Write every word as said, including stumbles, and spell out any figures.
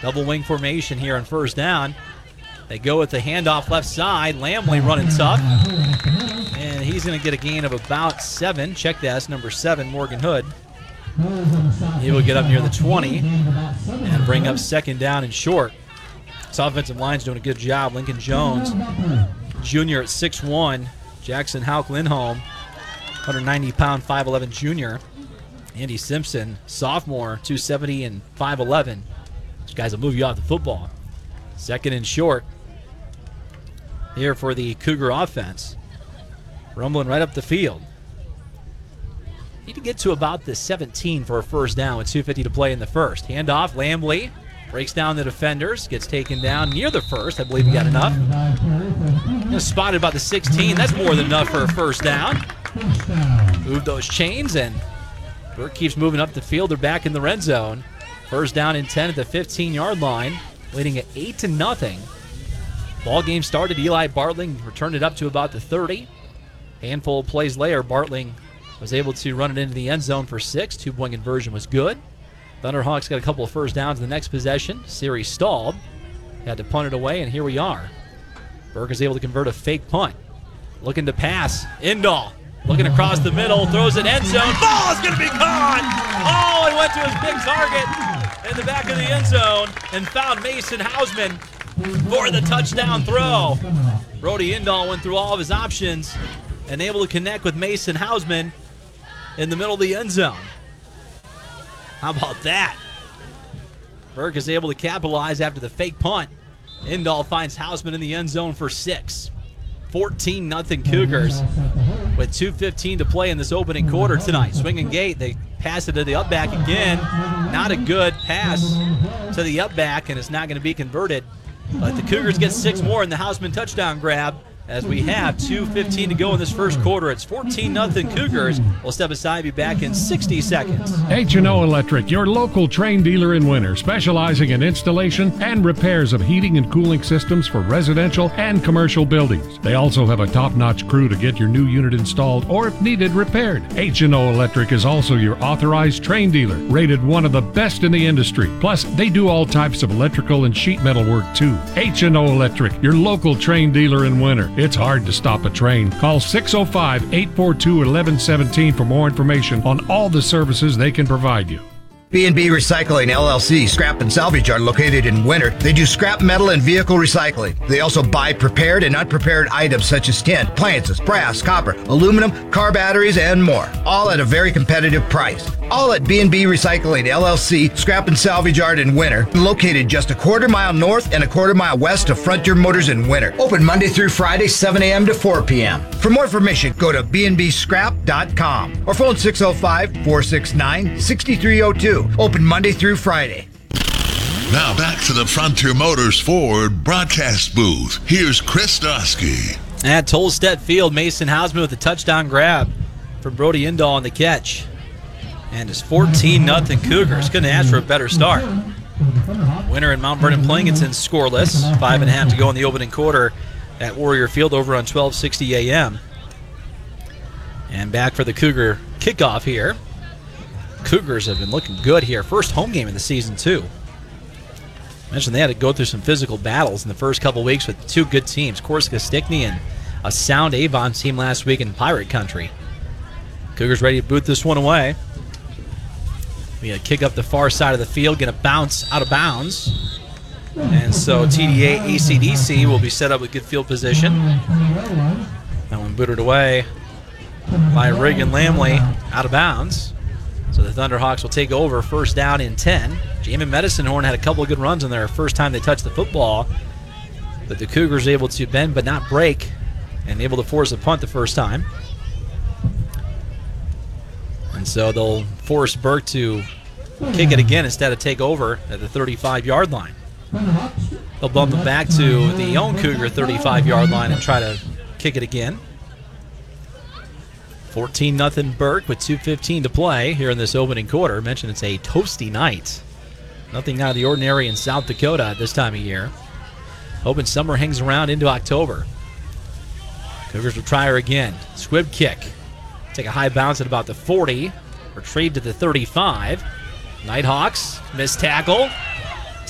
Double wing formation here on first down. They go with the handoff left side. Lamley running tough. And he's going to get a gain of about seven. Check that, that's number seven, Morgan Hood. He will get up near the twenty and bring up second down and short. This offensive line's doing a good job. Lincoln Jones, junior at six one. Jackson Hauk Lindholm, one ninety pound, five eleven junior. Andy Simpson, sophomore, two seventy and five eleven. These guys will move you off the football. Second and short here for the Cougar offense. Rumbling right up the field. Need to get to about the seventeen for a first down with two fifty to play in the first. Handoff, Lambley breaks down the defenders, gets taken down near the first. I believe he got enough. Spotted about the sixteen. That's more than enough for a first down. Move those chains, and Burke keeps moving up the field. They're back in the red zone. First down and ten at the fifteen-yard line, leading at eight to nothing. Ball game started. Eli Bartling returned it up to about the thirty. Handful of plays later, Bartling was able to run it into the end zone for six. Two-point conversion was good. Thunderhawks got a couple of first downs in the next possession. Series stalled. Had to punt it away, and here we are. Burke is able to convert a fake punt. Looking to pass. Indahl looking across the middle, throws an end zone. Ball is going to be caught! Oh, it went to his big target in the back of the end zone and found Mason Hausman for the touchdown throw. Brody Indahl went through all of his options and able to connect with Mason Hausman in the middle of the end zone. How about that? Burke is able to capitalize after the fake punt. Indahl finds Hausman in the end zone for six. fourteen nothing Cougars with two fifteen to play in this opening quarter tonight. Swinging gate, they pass it to the up back again. Not a good pass to the up back, and it's not going to be converted. But the Cougars get six more in the Hausman touchdown grab as we have two fifteen to go in this first quarter. It's fourteen nothing Cougars. We'll step aside, be back in sixty seconds. H and O Electric, your local Trane dealer in Winter, specializing in installation and repairs of heating and cooling systems for residential and commercial buildings. They also have a top-notch crew to get your new unit installed or, if needed, repaired. H and O Electric is also your authorized Trane dealer, rated one of the best in the industry. Plus, they do all types of electrical and sheet metal work too. H and O Electric, your local Trane dealer in Winter. It's hard to stop a train. Call six oh five, eight four two, one one one seven for more information on all the services they can provide you. B and B Recycling, L L C, Scrap and Salvage are located in Winter. They do scrap metal and vehicle recycling. They also buy prepared and unprepared items such as tin, appliances, brass, copper, aluminum, car batteries, and more. All at a very competitive price. All at B and B Recycling, L L C, Scrap and Salvage Yard in Winter. Located just a quarter mile north and a quarter mile west of Frontier Motors in Winter. Open Monday through Friday, seven a.m. to four p.m. For more information, go to b n b scrap dot com or phone six oh five, four six nine, six three oh two. Open Monday through Friday. Now back to the Frontier Motors Ford broadcast booth. Here's Chris Dosky. At Tolstedt Field, Mason Hausman with a touchdown grab from Brody Indahl on the catch. And it's fourteen nothing Cougars. Couldn't ask for a better start. Winter and Mount Vernon Plankinson scoreless. Five and a half to go in the opening quarter at Warrior Field over on twelve sixty A M. And back for the Cougar kickoff here. Cougars have been looking good here. First home game of the season, too. I mentioned they had to go through some physical battles in the first couple weeks with two good teams, Corsica Stickney and a sound Avon team last week in Pirate Country. Cougars ready to boot this one away. We got to kick up the far side of the field, get a bounce out of bounds. And so T D A A C D C will be set up with good field position. That one booted away by Reagan Lamley out of bounds. So the Thunderhawks will take over first down in ten. Jamin Medicine Horn had a couple of good runs in there first time they touched the football. But the Cougars able to bend but not break and able to force a punt the first time. And so they'll force Burke to kick it again instead of take over at the thirty-five-yard line. They'll bump it back to the own Cougar thirty-five-yard line and try to kick it again. fourteen nothing Burke with two fifteen to play here in this opening quarter. I mentioned it's a toasty night. Nothing out of the ordinary in South Dakota at this time of year. Hoping summer hangs around into October. Cougars will try her again. Squib kick. Take a high bounce at about the forty. Retrieved to the thirty-five. Nighthawks, missed tackle.